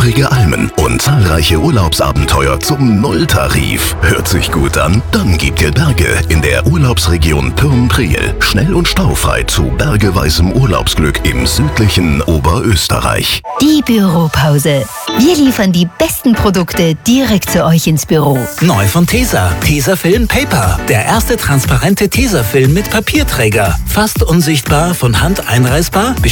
üppige Almen und zahlreiche Urlaubsabenteuer zum Nulltarif. Hört sich gut an? Dann gibt ihr Berge in der Urlaubsregion Pürn-Priel. Schnell und staufrei zu bergeweißem Urlaubsglück im südlichen Oberösterreich. Die Büropause. Wir liefern die besten Produkte direkt zu euch ins Büro. Neu von Tesa. Tesafilm Paper. Der erste transparente Tesafilm mit Papierträger. Fast unsichtbar, von Hand einreißbar,